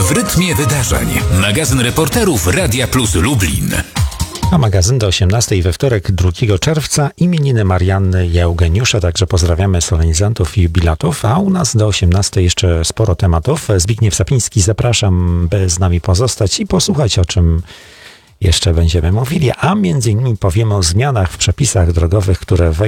W rytmie wydarzeń. Magazyn reporterów Radia Plus Lublin. A magazyn do 18 we wtorek 2 czerwca imieniny Marianny i Eugeniusza, także pozdrawiamy solenizantów i jubilatów, a u nas do 18 jeszcze sporo tematów. Zbigniew Sapiński, zapraszam, by z nami pozostać i posłuchać, o czym jeszcze będziemy mówili, a między innymi powiemy o zmianach w przepisach drogowych, które wejdą